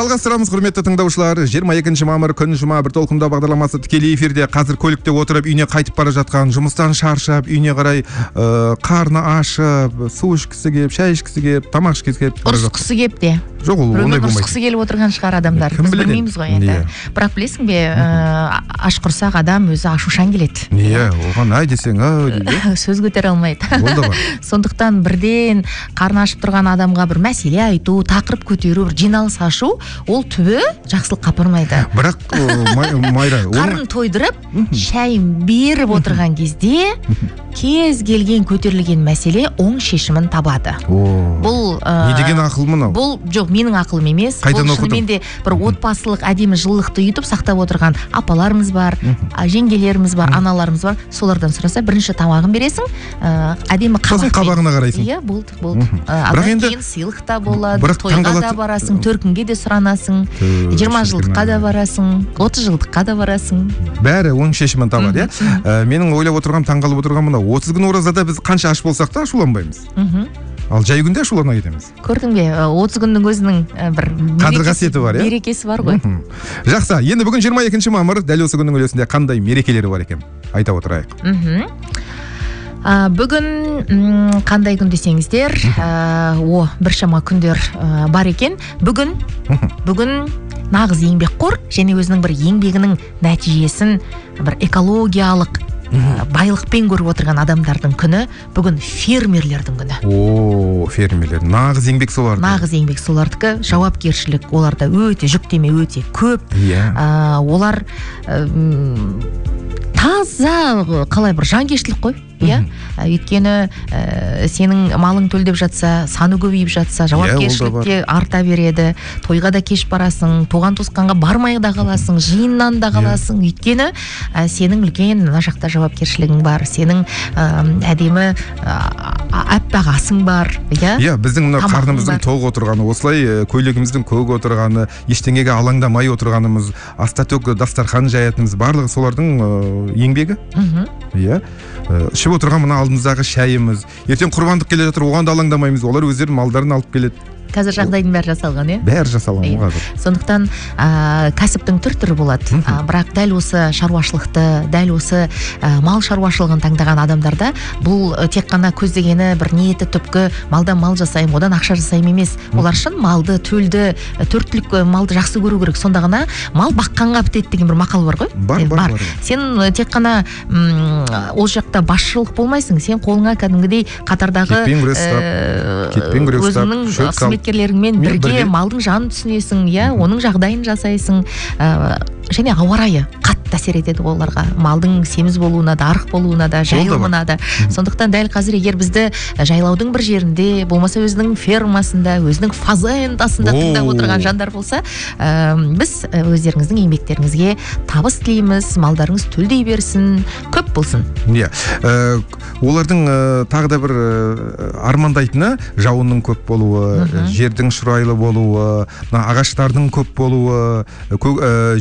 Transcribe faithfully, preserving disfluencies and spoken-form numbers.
Жалғастырамыз, құрметті тыңдаушылар. жиырма екінші мамыр күн жұма бір толқында бағдарламасы тікелей эфирде. Қазір көлікте отырып үйіне қайтып бара жатқан, жұмыстан шаршап, үйіне қарай ә, қарны ашып, су ішкісі келіп, шай ішкісі келіп, тамақ ішкісі келіп, ұрысқысы келіп те. Жоқ, ол ондай болмайды. Ұрысқысы келіп отырған шығар адамдар. Біз білмейміз ғой енді. Бірақ білесің бе, аш құрсақ адам өзі ашушаң келеді. Иә, оған ай десең, ай сөз көтере алмайды. Сондықтан бірден қарны ашып тұрған адамға бір мәселе айту, тақырып көтеру, бір жиналыс ашу, ол түбі жақсылыққа апармайды. Бірақ Майра, қарын тойдырып, шайын беріп отырған кезде кез келген көтерілген мәселе оң шешімін табады. Бұл не деген ақыл мынау? Бұл жоқ, менің ақылым емес. Бұл шынымен де бір отбасылық әдемі жылылықты үйтіп сақтап отырған апаларымыз бар, жеңгелеріміз бар, аналарымыз бар. Солардан сұраса, бірінші тамағын бересің, әдемі қабақпен. Қабағына қарайсың. Иә, болды, болды. Одан кейін сыйлық та болады, тойға да барасың, төркінге де сұранасың, жиырма жылдыққа да барасың, отыз жылдыққа да барасың. Бәрі оң шешімін табады, иә. Менің ойлап отырған, таңғалып отырған мынау, отыз күн оразада біз қанша аш болсақ та ашуланбаймыз. Ал жай күнде ашулана кетеміз. Көрдің бе, отыз күннің өзінің бір қадір қасиеті бар, иә? Мерекесі бар ғой. Жақсы, енді бүгін жиырма екінші мамыр, дәл осы күннің үлесінде қандай мерекелері бар екен? Айта отырайық. Бүгін қандай күн десеңіздер, о, біршама күндер бар екен. Бүгін, бүгін нағыз еңбекқор және өзінің бір еңбегінің нәтижесін бір экологиялық байлықпен көріп отырған адамдардың күні, бүгін фермерлердің күні. О, фермерлер, нағыз еңбек соларды. Нағыз еңбек солардікі, жауапкершілік оларда өте, жүктеме өте көп. Олар таза, қалай бір жанкештілік қой. Иә, өйткені сенің малың төлдеп жатса, саны көбейіп жатса, жауапкершілікке арта береді, тойға да кеш барасың, туған туысқанға бармай да қаласың, жиыннан да қаласың. Өйткені сенің үлкен мына жақта жауапкершілігің бар, сенің әдемі аппақ асың бар. Иә, біздің мына қарнымыздың тоқ отырғаны, осылай көйлегіміздің көк отырғаны, ештеңеге алаңдамай отырғанымыз, аста төк дастархан жаятынымыз, барлығы солардың еңбегі. Иә. Ішіп отырған мына алдымыздағы шайымыз, ертең құрбандық келе жатыр, оған да алаңдамаймыз, олар өздері малдарын алып келеді. Қазір жағдайдың бәрі жасалған, е? Бәрі жасалған қазір. Сондықтан кәсіптің түр-түрі болады. Бірақ дәл осы шаруашылықты, дәл осы мал шаруашылығын таңдаған адамдарда бұл тек қана көздегені бір ниеті түпкі малдан мал жасаймын, одан ақша жасаймын емес. Олар шын малды, төлді, төрт түлік малды жақсы көру керек. Сонда ғана мал баққанға бітеді деген бір мақал бар ғой? Бар, бар. Сен тек қана ол жақта басшылық болмайсың. Сен қолыңа кәдімгідей қатардағы өзіңнің қызметкерлеріңмен бірге малдың жанын түсінесің, оның жағдайын жасайсың, және ауа райы қатты әсер етеді оларға, малдың семіз болуына да, арық болуына да, жайылымына да. Сондықтан дәл қазір егер бізді жайлаудың бір жерінде, болмаса өзінің фермасында, өзінің фазендасында тыңдап отырған жандар болса, біз өздеріңіздің еңбектеріңізге табыс тілейміз, малдарыңыз төлдей берсін, көп болсын. Иә, олардың тағы да бір армандайтыны жауынның көп болуы, жердің шұрайлы болуы, ағаштардың көп болуы,